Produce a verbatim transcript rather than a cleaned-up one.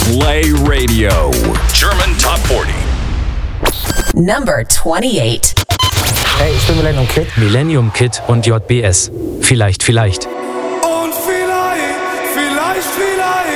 Play Radio. German Top vierzig. Number twenty-eight. Hey, ich bin Millennium Kid. Millennium Kid und J B S. Vielleicht, vielleicht. Und vielleicht, vielleicht, vielleicht